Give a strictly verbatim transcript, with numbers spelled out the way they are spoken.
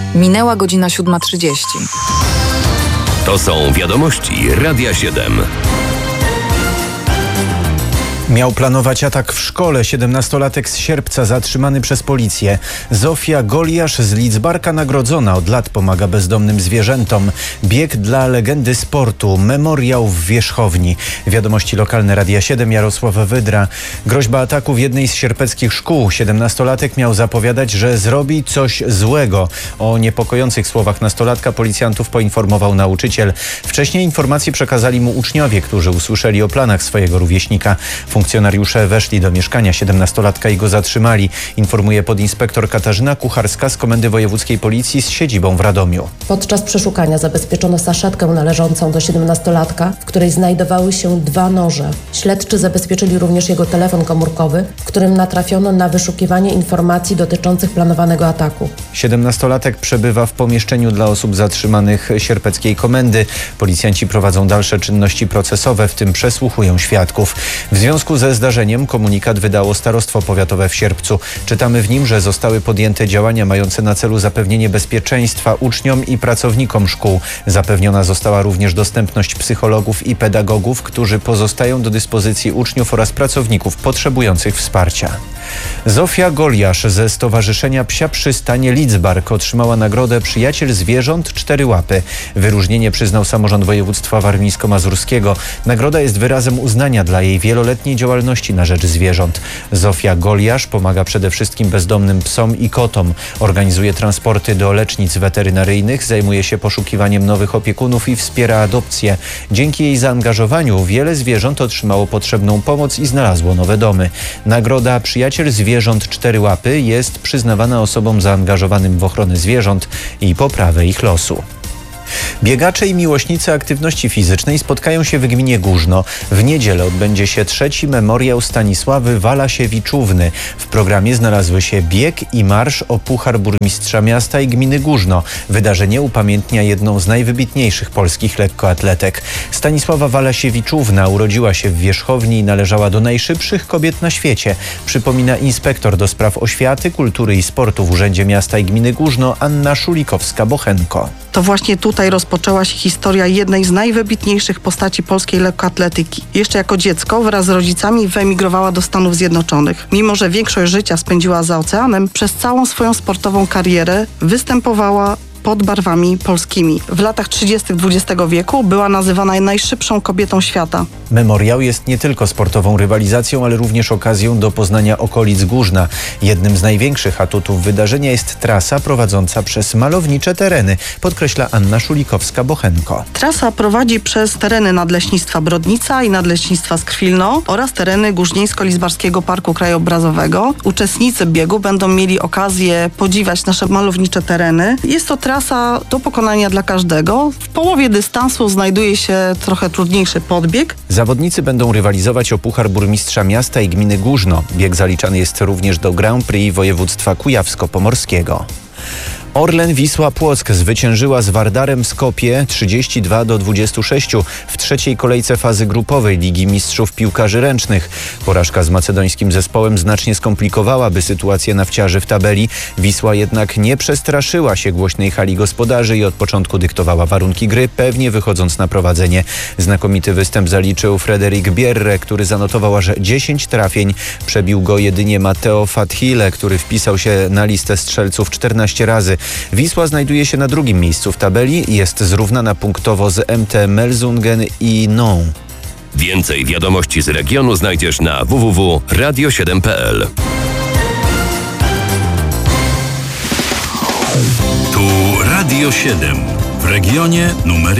Minęła godzina siódma trzydzieści. To są wiadomości Radia siedem. Miał planować atak w szkole. siedemnastolatek z Sierpca zatrzymany przez policję. Zofia Goliasz z Lidzbarka nagrodzona. Od lat pomaga bezdomnym zwierzętom. Bieg dla legendy sportu. Memoriał w Wierzchowni. Wiadomości lokalne Radia siedem. Jarosław Wydra. Groźba ataku w jednej z sierpeckich szkół. siedemnastolatek miał zapowiadać, że zrobi coś złego. O niepokojących słowach nastolatka policjantów poinformował nauczyciel. Wcześniej informacje przekazali mu uczniowie, którzy usłyszeli o planach swojego rówieśnika. Funkcjonariusze weszli do mieszkania siedemnastolatka i go zatrzymali, informuje podinspektor Katarzyna Kucharska z Komendy Wojewódzkiej Policji z siedzibą w Radomiu. Podczas przeszukania zabezpieczono saszetkę należącą do siedemnastolatka, w której znajdowały się dwa noże. Śledczy zabezpieczyli również jego telefon komórkowy, w którym natrafiono na wyszukiwanie informacji dotyczących planowanego ataku. siedemnastolatek przebywa w pomieszczeniu dla osób zatrzymanych sierpeckiej komendy. Policjanci prowadzą dalsze czynności procesowe, w tym przesłuchują świadków. W związku ze zdarzeniem komunikat wydało Starostwo Powiatowe w Sierpcu. Czytamy w nim, że zostały podjęte działania mające na celu zapewnienie bezpieczeństwa uczniom i pracownikom szkół. Zapewniona została również dostępność psychologów i pedagogów, którzy pozostają do dyspozycji uczniów oraz pracowników potrzebujących wsparcia. Zofia Goliasz ze Stowarzyszenia Psia Przystań Lidzbark otrzymała nagrodę Przyjaciel Zwierząt Cztery Łapy. Wyróżnienie przyznał samorząd województwa warmińsko-mazurskiego. Nagroda jest wyrazem uznania dla jej wieloletniej działalności na rzecz zwierząt. Zofia Goliasz pomaga przede wszystkim bezdomnym psom i kotom. Organizuje transporty do lecznic weterynaryjnych, zajmuje się poszukiwaniem nowych opiekunów i wspiera adopcję. Dzięki jej zaangażowaniu wiele zwierząt otrzymało potrzebną pomoc i znalazło nowe domy. Nagroda Przyjaciel Zwierząt Cztery Łapy jest przyznawana osobom zaangażowanym w ochronę zwierząt i poprawę ich losu. Biegacze i miłośnicy aktywności fizycznej spotkają się w gminie Górzno. W niedzielę odbędzie się trzeci memoriał Stanisławy Walasiewiczówny. W programie znalazły się bieg i marsz o Puchar Burmistrza Miasta i Gminy Górzno. Wydarzenie upamiętnia jedną z najwybitniejszych polskich lekkoatletek. Stanisława Walasiewiczówna urodziła się w Wierzchowni i należała do najszybszych kobiet na świecie. Przypomina inspektor do spraw oświaty, kultury i sportu w Urzędzie Miasta i Gminy Górzno Anna Szulikowska-Bochenko. To właśnie tutaj rozpoczęła się historia jednej z najwybitniejszych postaci polskiej lekkoatletyki. Jeszcze jako dziecko wraz z rodzicami wyemigrowała do Stanów Zjednoczonych. Mimo że większość życia spędziła za oceanem, przez całą swoją sportową karierę występowała pod barwami polskimi. W latach trzydziestych dwudziestego wieku była nazywana najszybszą kobietą świata. Memoriał jest nie tylko sportową rywalizacją, ale również okazją do poznania okolic Górzna. Jednym z największych atutów wydarzenia jest trasa prowadząca przez malownicze tereny, podkreśla Anna Szulikowska-Bochenko. Trasa prowadzi przez tereny Nadleśnictwa Brodnica i Nadleśnictwa Skrwilno oraz tereny Górznieńsko-Lizbarskiego Parku Krajobrazowego. Uczestnicy biegu będą mieli okazję podziwiać nasze malownicze tereny. Jest to trasa do pokonania dla każdego. W połowie dystansu znajduje się trochę trudniejszy podbieg. Zawodnicy będą rywalizować o Puchar Burmistrza Miasta i Gminy Górzno. Bieg zaliczany jest również do Grand Prix województwa kujawsko-pomorskiego. Orlen Wisła Płock zwyciężyła z Wardarem Skopje trzydzieści dwa do dwudziestu sześciu w trzeciej kolejce fazy grupowej Ligi Mistrzów Piłkarzy Ręcznych. Porażka z macedońskim zespołem znacznie skomplikowałaby sytuację nawciarzy w tabeli. Wisła jednak nie przestraszyła się głośnej hali gospodarzy i od początku dyktowała warunki gry, pewnie wychodząc na prowadzenie. Znakomity występ zaliczył Frederik Bierre, który zanotował aż dziesięć trafień. Przebił go jedynie Matteo Fathile, który wpisał się na listę strzelców czternaście razy. Wisła znajduje się na drugim miejscu w tabeli i jest zrównana punktowo z M T Melsungen i Nyon. Więcej wiadomości z regionu znajdziesz na w w w kropka radio siedem kropka p l. Tu Radio siedem w regionie numer